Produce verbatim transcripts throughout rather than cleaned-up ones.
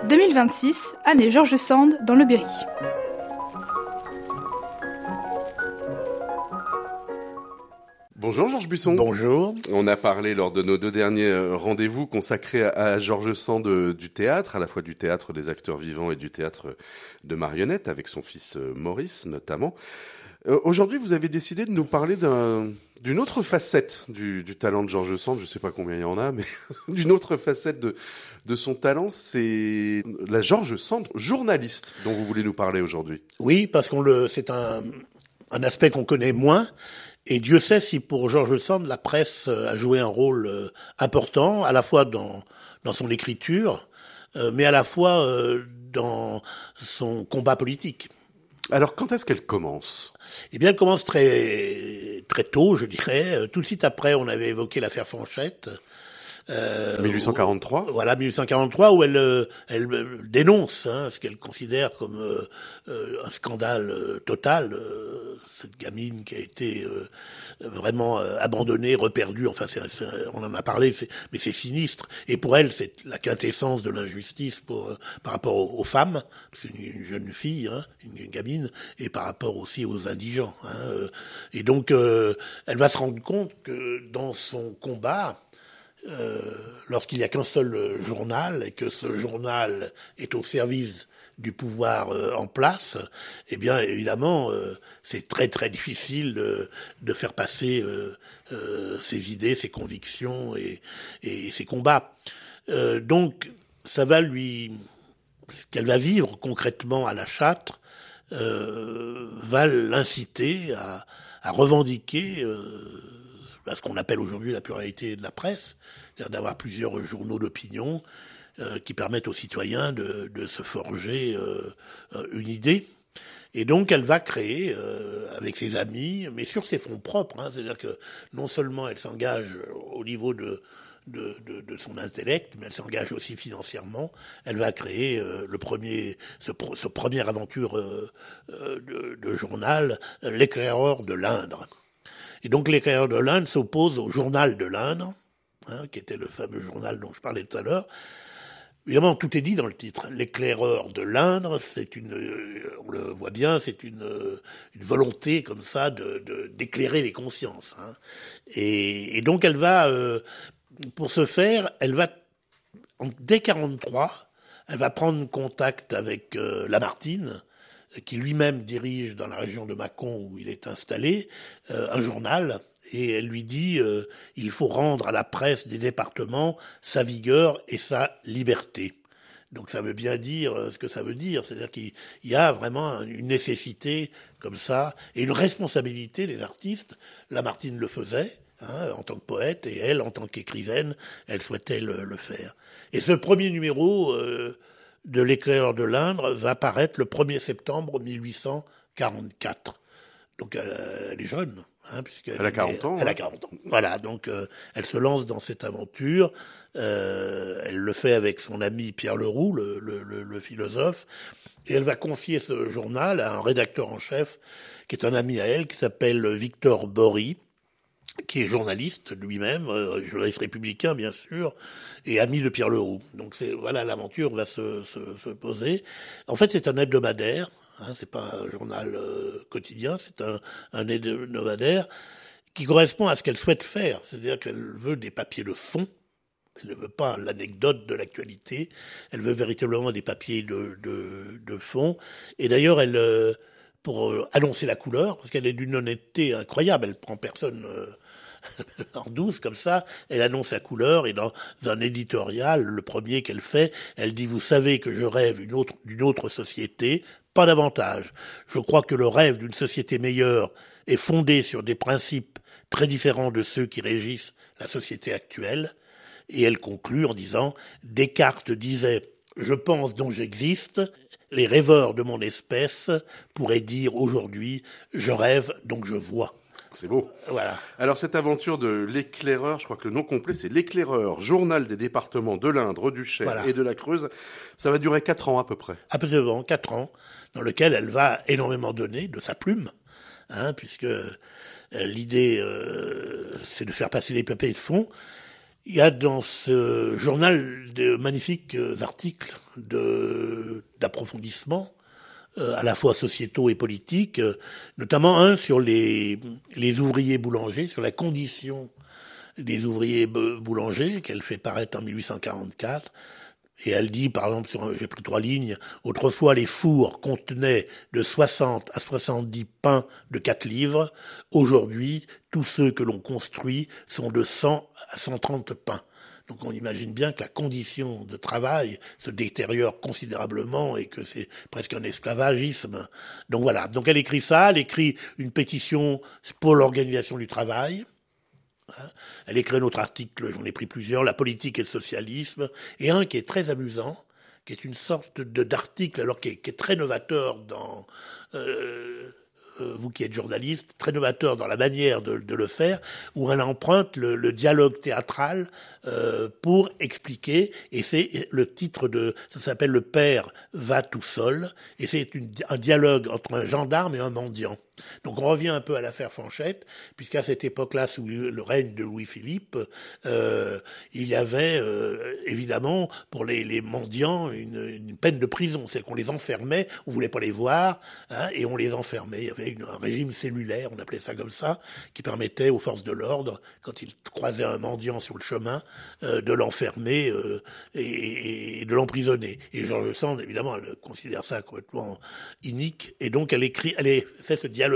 deux mille vingt-six, année George Sand dans le Berry. Bonjour Georges Buisson. Bonjour. On a parlé lors de nos deux derniers rendez-vous consacrés à George Sand du théâtre, à la fois du théâtre des acteurs vivants et du théâtre de marionnettes, avec son fils Maurice notamment. Aujourd'hui, vous avez décidé de nous parler d'un, d'une autre facette du, du talent de George Sand. Je ne sais pas combien il y en a, mais d'une autre facette de, de son talent, c'est la George Sand journaliste dont vous voulez nous parler aujourd'hui. Oui, parce qu'on le, c'est un, un aspect qu'on connaît moins. Et Dieu sait si pour George Sand, la presse a joué un rôle important, à la fois dans, dans son écriture, euh, mais à la fois euh, dans son combat politique. Alors, quand est-ce qu'elle commence ? Eh bien, elle commence très, très tôt, je dirais. Tout de suite après, on avait évoqué l'affaire Fanchette. Euh, dix-huit cent quarante-trois. Où, voilà, dix-huit cent quarante-trois, où elle, euh, elle dénonce hein, ce qu'elle considère comme euh, euh, un scandale euh, total. Euh, cette gamine qui a été euh, vraiment euh, abandonnée, reperdue. Enfin, c'est, c'est, on en a parlé, c'est, mais c'est sinistre. Et pour elle, c'est la quintessence de l'injustice pour euh, par rapport aux, aux femmes, c'est une, une jeune fille, hein, une, une gamine, et par rapport aussi aux indigents. Hein, euh, et donc, euh, elle va se rendre compte que dans son combat, Euh, lorsqu'il n'y a qu'un seul journal et que ce journal est au service du pouvoir euh, en place, eh bien évidemment euh, c'est très très difficile euh, de faire passer euh, euh, ses idées, ses convictions et, et ses combats. Euh, donc ça va lui, ce qu'elle va vivre concrètement à la Châtre euh, va l'inciter à, à revendiquer euh, ce qu'on appelle aujourd'hui la pluralité de la presse, c'est-à-dire d'avoir plusieurs journaux d'opinion euh, qui permettent aux citoyens de, de se forger euh, une idée. Et donc elle va créer euh, avec ses amis, mais sur ses fonds propres, hein, c'est-à-dire que non seulement elle s'engage au niveau de, de, de, de son intellect, mais elle s'engage aussi financièrement. Elle va créer euh, le premier, ce, ce première aventure euh, euh, de, de journal, L'Éclaireur de l'Indre. Et donc l'éclaireur de l'Indre s'oppose au journal de l'Indre, hein, qui était le fameux journal dont je parlais tout à l'heure. Évidemment, tout est dit dans le titre. L'éclaireur de l'Indre, c'est une, on le voit bien, c'est une, une volonté comme ça de, de d'éclairer les consciences. Hein. Et, et donc elle va, euh, pour ce faire, elle va dès quarante-trois, elle va prendre contact avec euh, Lamartine, qui lui-même dirige dans la région de Mâcon où il est installé, euh, un journal, et elle lui dit euh, il faut rendre à la presse des départements sa vigueur et sa liberté. Donc ça veut bien dire euh, ce que ça veut dire, c'est-à-dire qu'il y a vraiment une nécessité comme ça, et une responsabilité des artistes. Lamartine le faisait, hein, en tant que poète, et elle, en tant qu'écrivaine, elle souhaitait le, le faire. Et ce premier numéro euh, de L'Éclaireur de l'Indre va paraître le premier septembre mille huit cent quarante-quatre. Donc elle, elle est jeune, hein, puisqu'elle elle a quarante est, ans. Elle hein. a quarante ans. Voilà, donc euh, elle se lance dans cette aventure. Euh, elle le fait avec son ami Pierre Leroux, le, le, le, le philosophe, et elle va confier ce journal à un rédacteur en chef qui est un ami à elle, qui s'appelle Victor Bory, qui est journaliste lui-même, euh, journaliste républicain bien sûr, et ami de Pierre Leroux. Donc c'est voilà, l'aventure va se, se, se poser. En fait, c'est un hebdomadaire, hein, c'est pas un journal euh, quotidien, c'est un, un hebdomadaire qui correspond à ce qu'elle souhaite faire, c'est-à-dire qu'elle veut des papiers de fond. Elle ne veut pas l'anecdote de l'actualité, elle veut véritablement des papiers de, de, de fond. Et d'ailleurs, elle, euh, pour euh, annoncer la couleur, parce qu'elle est d'une honnêteté incroyable, elle prend personne euh, en douce comme ça, elle annonce la couleur, et dans un éditorial, le premier qu'elle fait, elle dit « Vous savez que je rêve une autre, d'une autre société, pas davantage. Je crois que le rêve d'une société meilleure est fondé sur des principes très différents de ceux qui régissent la société actuelle. » Et elle conclut en disant « Descartes disait « Je pense donc j'existe ». Les rêveurs de mon espèce pourraient dire aujourd'hui « Je rêve donc je vois ». C'est beau. Voilà. Alors cette aventure de l'éclaireur, je crois que le nom complet c'est l'éclaireur, journal des départements de l'Indre, du Cher voilà. et de la Creuse. Ça va durer quatre ans à peu près. Absolument, quatre ans, dans lequel elle va énormément donner de sa plume, hein, puisque euh, l'idée euh, c'est de faire passer les papiers de fond. Il y a dans ce journal de magnifiques articles de, d'approfondissement, euh, à la fois sociétaux et politiques, euh, notamment un sur les, les ouvriers boulangers, sur la condition des ouvriers boulangers, qu'elle fait paraître en mille huit cent quarante-quatre. Et elle dit, par exemple, sur, j'ai pris trois lignes, autrefois les fours contenaient de soixante à soixante-dix pains de quatre livres. Aujourd'hui, tous ceux que l'on construit sont de cent à cent trente pains. Donc on imagine bien que la condition de travail se détériore considérablement et que c'est presque un esclavagisme. Donc voilà. Donc elle écrit ça, elle écrit une pétition pour l'organisation du travail. Elle écrit un autre article, j'en ai pris plusieurs, La politique et le socialisme, et un qui est très amusant, qui est une sorte de, d'article, alors qui est, qui est très novateur dans, euh, euh, vous qui êtes journaliste, très novateur dans la manière de, de le faire, où elle emprunte le, le dialogue théâtral euh, pour expliquer, et c'est le titre de, ça s'appelle Le père va tout seul, et c'est une, un dialogue entre un gendarme et un mendiant. Donc on revient un peu à l'affaire Fanchette, puisqu'à cette époque-là, sous le règne de Louis-Philippe, euh, il y avait euh, évidemment pour les, les mendiants une, une peine de prison, c'est qu'on les enfermait, on voulait pas les voir, hein, et on les enfermait. Il y avait une, un régime cellulaire, on appelait ça comme ça, qui permettait aux forces de l'ordre, quand ils croisaient un mendiant sur le chemin, euh, de l'enfermer euh, et, et de l'emprisonner. Et George Sand, évidemment, elle considère ça complètement inique, et donc elle écrit, elle fait ce dialogue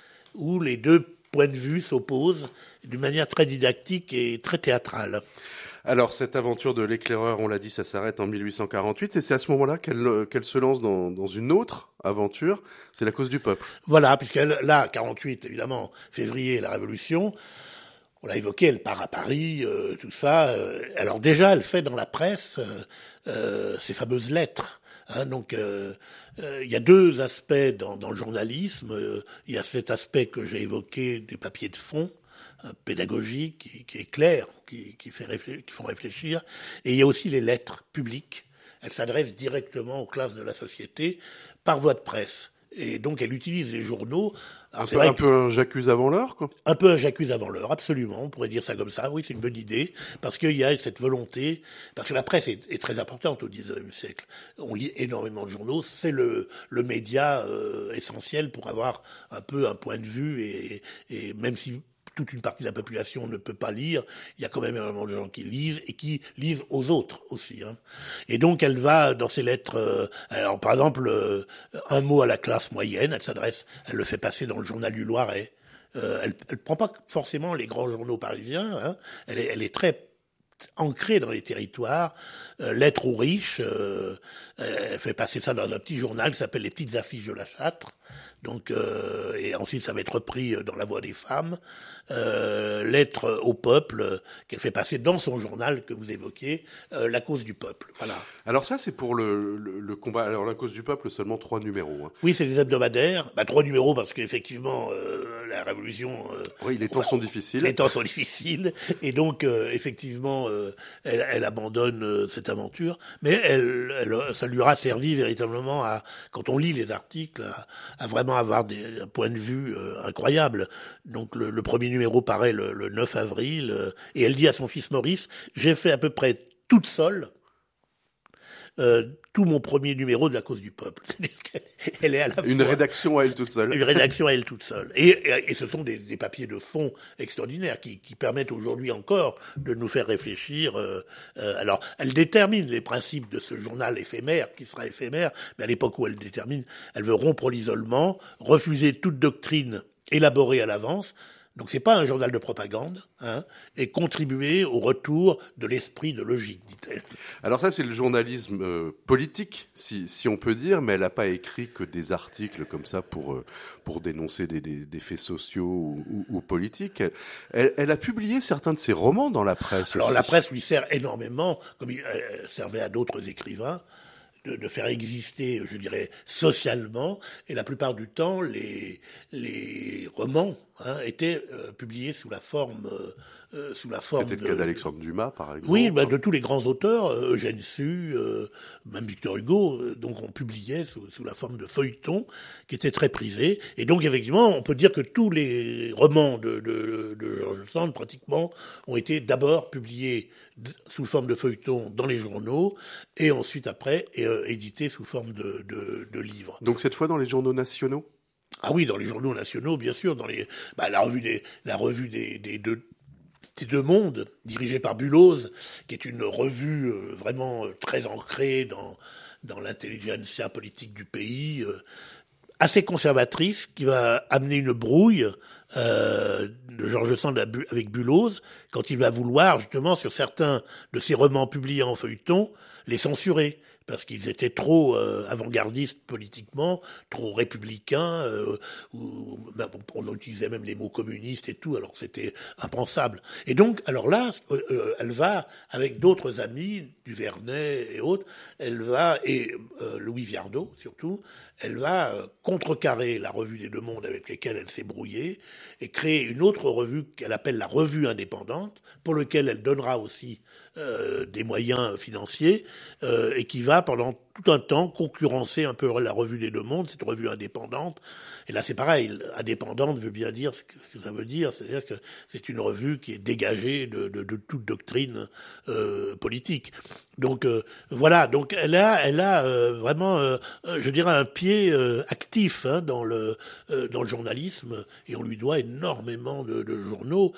où les deux points de vue s'opposent d'une manière très didactique et très théâtrale. Alors, cette aventure de l'éclaireur, on l'a dit, ça s'arrête en mille huit cent quarante-huit, et c'est à ce moment-là qu'elle, qu'elle se lance dans, dans une autre aventure, c'est La cause du peuple. Voilà, puisqu'elle, là, quarante-huit, évidemment, février, la Révolution, on l'a évoqué, elle part à Paris, euh, tout ça. Euh, alors déjà, elle fait dans la presse euh, euh, ces fameuses lettres. Hein, donc, euh, euh, il y a deux aspects dans, dans le journalisme. Euh, il y a cet aspect que j'ai évoqué des papiers de fond, hein, pédagogique, qui, qui est clair, qui, qui, fait réfléchir, qui font réfléchir. Et il y a aussi les lettres publiques. Elles s'adressent directement aux classes de la société par voie de presse. Et donc, elle utilise les journaux. Alors, un, peu, un peu un J'accuse avant l'heure, quoi. Un peu un J'accuse avant l'heure, absolument. On pourrait dire ça comme ça. Oui, c'est une bonne idée. Parce qu'il y a cette volonté. Parce que la presse est, est très importante au dix-neuvième siècle. On lit énormément de journaux. C'est le, le média euh, essentiel pour avoir un peu un point de vue. Et, et même si toute une partie de la population ne peut pas lire, il y a quand même énormément de gens qui lisent et qui lisent aux autres aussi. Hein. Et donc elle va dans ses lettres, euh, alors par exemple euh, un mot à la classe moyenne, elle s'adresse, elle le fait passer dans le journal du Loiret. Euh, elle ne prend pas forcément les grands journaux parisiens, hein. elle, est, elle est très ancrée dans les territoires, euh, lettres aux riches, euh, elle fait passer ça dans un petit journal qui s'appelle Les petites affiches de la Châtre. Donc, euh, et ensuite ça va être repris dans La Voix des femmes. Euh, lettre au peuple euh, qu'elle fait passer dans son journal que vous évoquiez, euh, La cause du peuple. Voilà. Alors ça, c'est pour le, le, le combat. Alors La cause du peuple, seulement trois numéros. Hein. Oui, c'est des hebdomadaires. Bah, trois numéros parce qu'effectivement, euh, la Révolution... Euh, oui, les temps enfin, sont difficiles. Les temps sont difficiles. Et donc, euh, effectivement, euh, elle, elle abandonne euh, cette aventure. Mais elle, elle, ça lui aura servi véritablement à, quand on lit les articles, à, à vraiment avoir des, un point de vue euh, incroyable. Donc, le, le premier numéro paraît le, le neuf avril. Euh, et elle dit à son fils Maurice, j'ai fait à peu près toute seule Euh, tout mon premier numéro de La cause du peuple. Elle est à la une fois, rédaction à elle toute seule. Une rédaction à elle toute seule. Et, et, et ce sont des, des papiers de fond extraordinaires qui, qui permettent aujourd'hui encore de nous faire réfléchir. Euh, euh, alors, elle détermine les principes de ce journal éphémère, qui sera éphémère, mais à l'époque où elle détermine, elle veut rompre l'isolement, refuser toute doctrine élaborée à l'avance. Donc c'est pas un journal de propagande, hein, et contribuer au retour de l'esprit de logique, dit-elle. Alors ça, c'est le journalisme euh, politique, si, si on peut dire, mais elle n'a pas écrit que des articles comme ça pour, euh, pour dénoncer des, des, des faits sociaux ou, ou, ou politiques. Elle, elle a publié certains de ses romans dans la presse. Alors aussi. la presse lui sert énormément, comme il euh, servait à d'autres écrivains, de, de faire exister, je dirais, socialement, et la plupart du temps, les, les romans hein, étaient euh, publiés sous la forme euh, sous la forme. C'était le cas d'Alexandre Dumas, par exemple. Oui, bah, de tous les grands auteurs, euh, Eugène Sue, euh, même Victor Hugo, euh, donc on publiait sous, sous la forme de feuilletons qui étaient très prisés. Et donc effectivement, on peut dire que tous les romans de, de, de George Sand, pratiquement, ont été d'abord publiés d- sous forme de feuilletons dans les journaux, et ensuite après euh, édités sous forme de, de, de livres. Donc cette fois dans les journaux nationaux. Ah oui, dans les journaux nationaux, bien sûr, dans les, bah, la revue des, la revue des, des deux, des deux mondes, dirigée par Bulloz, qui est une revue euh, vraiment euh, très ancrée dans, dans l'intelligentsia politique du pays, euh, assez conservatrice, qui va amener une brouille euh, de George Sand avec Bulloz, quand il va vouloir, justement, sur certains de ses romans publiés en feuilleton, les censurer, parce qu'ils étaient trop euh, avant-gardistes politiquement, trop républicains, euh, ou, ben, on utilisait même les mots communistes et tout, alors c'était impensable. Et donc, alors là, euh, elle va, avec d'autres amis, Duvernay et autres, elle va, et euh, Louis Viardot surtout, elle va euh, contrecarrer la revue des Deux Mondes avec lesquelles elle s'est brouillée, et créer une autre revue qu'elle appelle la Revue Indépendante, pour laquelle elle donnera aussi euh, des moyens financiers, euh, et qui va pendant tout un temps concurrencer un peu la Revue des Deux Mondes, cette revue indépendante. Et là c'est pareil, indépendante veut bien dire ce que, ce que ça veut dire, c'est-à-dire que c'est une revue qui est dégagée de, de, de toute doctrine euh, politique. Donc euh, voilà, donc elle a, elle a euh, vraiment, euh, je dirais, un pied euh, actif hein, dans le euh, dans le journalisme, et on lui doit énormément de, de journaux,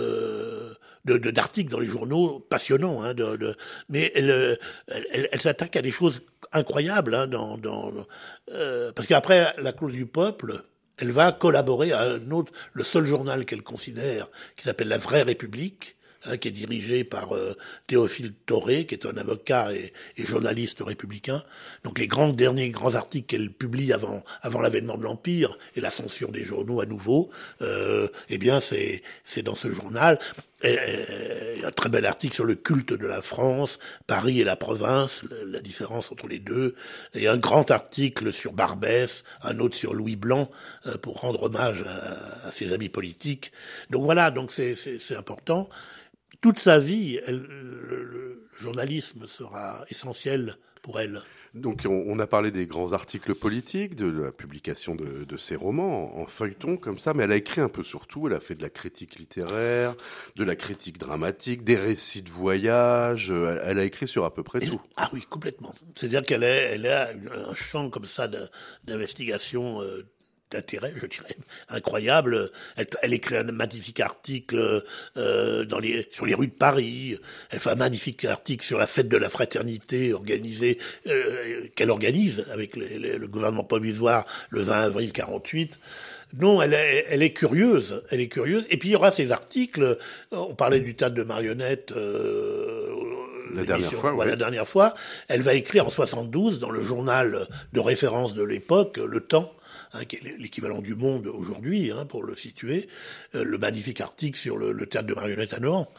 euh, de, de d'articles dans les journaux passionnants. Hein, de, de, mais elle, elle, elle, elle s'attaque à des choses incroyables, hein, dans, dans euh, parce qu'après la clause du peuple, elle va collaborer à un autre, le seul journal qu'elle considère, qui s'appelle La Vraie République, hein, qui est dirigé par euh, Théophile Thoré, qui est un avocat et, et journaliste républicain. Donc les grands derniers grands articles qu'elle publie avant avant l'avènement de l'Empire et la censure des journaux à nouveau, euh, eh bien c'est c'est dans ce journal. Et, et, un très bel article sur le culte de la France, Paris et la province, la différence entre les deux, et un grand article sur Barbès, un autre sur Louis Blanc, euh, pour rendre hommage à, à ses amis politiques. Donc voilà, donc c'est c'est, c'est important. Toute sa vie, elle, le, le journalisme sera essentiel pour elle. Donc on, on a parlé des grands articles politiques, de la publication de, de ses romans en, en feuilleton comme ça, mais elle a écrit un peu sur tout. Elle a fait de la critique littéraire, de la critique dramatique, des récits de voyage. Elle, elle a écrit sur à peu près Et, tout. Ah oui, complètement. C'est-à-dire qu'elle est, elle a un champ comme ça de, d'investigation euh, d'intérêt, je dirais, incroyable. Elle, elle écrit un magnifique article euh, dans les, sur les rues de Paris. Elle fait un magnifique article sur la fête de la fraternité organisée, euh, qu'elle organise avec les, les, le gouvernement provisoire le vingt avril quarante-huit. Non, elle est, elle est curieuse, elle est curieuse. Et puis il y aura ces articles. On parlait du théâtre de marionnettes. Euh, La dernière fois, ouais, oui. La dernière fois, elle va écrire en soixante-douze dans le journal de référence de l'époque, Le Temps, hein, qui est l'équivalent du Monde aujourd'hui, hein, pour le situer, euh, le magnifique article sur le, le théâtre de marionnettes à Nohant.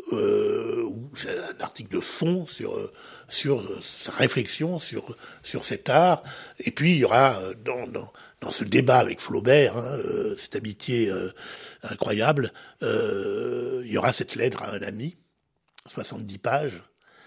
Euh, c'est un article de fond sur sur sa réflexion sur sur cet art. Et puis il y aura dans dans, dans ce débat avec Flaubert, hein, euh, cette amitié euh, incroyable, euh, il y aura cette lettre à un ami, soixante-dix pages,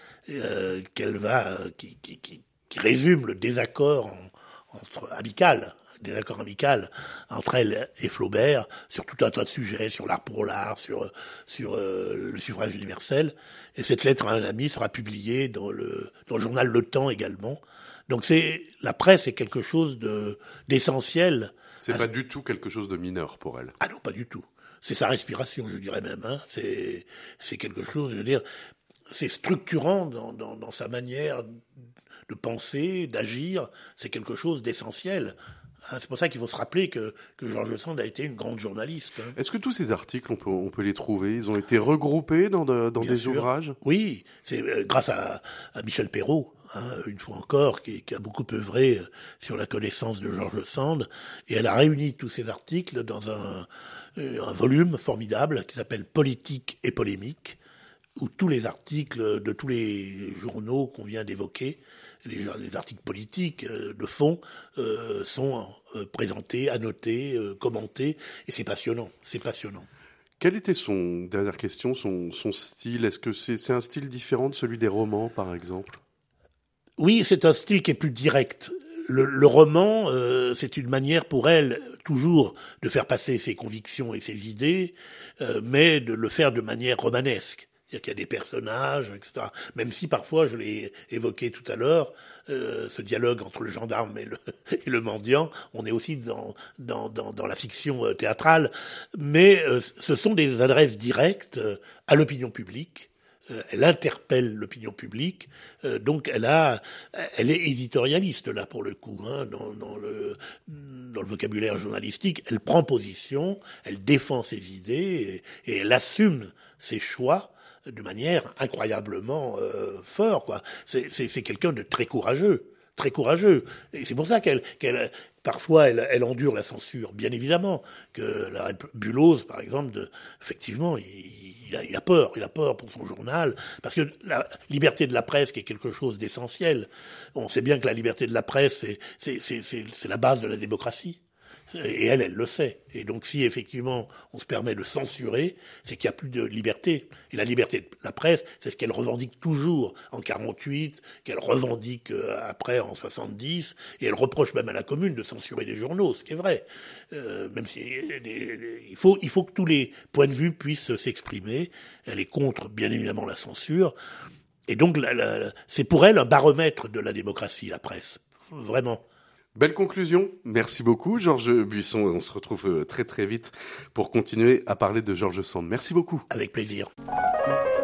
euh, qu'elle va qui, qui qui qui résume le désaccord en, entre amical. désaccord amical entre elle et Flaubert sur tout un tas de sujets, sur l'art pour l'art, sur sur euh, le suffrage universel. Et cette lettre à un ami sera publiée dans le dans le journal Le Temps également. Donc c'est la presse est quelque chose de d'essentiel. C'est à... pas du tout quelque chose de mineur pour elle. Ah non, pas du tout. C'est sa respiration, je dirais même. Hein. C'est c'est quelque chose, je veux dire, c'est structurant dans dans, dans sa manière de penser, d'agir. C'est quelque chose d'essentiel. C'est pour ça qu'il faut se rappeler que, que George Sand a été une grande journaliste. Hein. Est-ce que tous ces articles, on peut, on peut les trouver? Ils ont été regroupés dans, de, dans des sûr. ouvrages? Oui, c'est euh, grâce à, à Michel Perrault, hein, une fois encore, qui, qui a beaucoup œuvré sur la connaissance de George Sand. Et elle a réuni tous ces articles dans un, un volume formidable qui s'appelle Politique et polémique, où tous les articles de tous les journaux qu'on vient d'évoquer, les, les articles politiques euh, de fond, euh, sont euh, présentés, annotés, euh, commentés, et c'est passionnant, c'est passionnant. Quel était son, dernière question, son, son style? Est-ce que c'est, c'est un style différent de celui des romans, par exemple? Oui, c'est un style qui est plus direct. Le, le roman, euh, c'est une manière pour elle, toujours, de faire passer ses convictions et ses idées, euh, mais de le faire de manière romanesque. C'est-à-dire qu'il y a des personnages, et cetera. Même si parfois, je l'ai évoqué tout à l'heure, euh, ce dialogue entre le gendarme et le, et le mendiant, on est aussi dans, dans, dans, dans la fiction théâtrale. Mais euh, ce sont des adresses directes euh, à l'opinion publique. Euh, elle interpelle l'opinion publique, euh, donc elle a, elle est éditorialiste là pour le coup, hein, dans, dans le dans le vocabulaire journalistique. Elle prend position, elle défend ses idées et, et elle assume ses choix de manière incroyablement euh, fort, quoi. C'est, c'est, c'est quelqu'un de très courageux, très courageux. Et c'est pour ça qu'elle, qu'elle parfois, elle, elle endure la censure, bien évidemment. Que la Bulloz, par exemple, de, effectivement, il, il, a, il a peur, il a peur pour son journal, parce que la liberté de la presse, qui est quelque chose d'essentiel. On sait bien que la liberté de la presse, c'est, c'est, c'est, c'est, c'est la base de la démocratie. Et elle, elle le sait. Et donc, si effectivement on se permet de censurer, c'est qu'il n'y a plus de liberté. Et la liberté de la presse, c'est ce qu'elle revendique toujours en quarante-huit, qu'elle revendique après en soixante-dix, et elle reproche même à la Commune de censurer des journaux, ce qui est vrai. Euh, même si il faut, il faut que tous les points de vue puissent s'exprimer. Elle est contre, bien évidemment, la censure. Et donc, la, la, c'est pour elle un baromètre de la démocratie, la presse. Vraiment. Belle conclusion. Merci beaucoup, Georges Buisson. On se retrouve très très vite pour continuer à parler de George Sand. Merci beaucoup. Avec plaisir.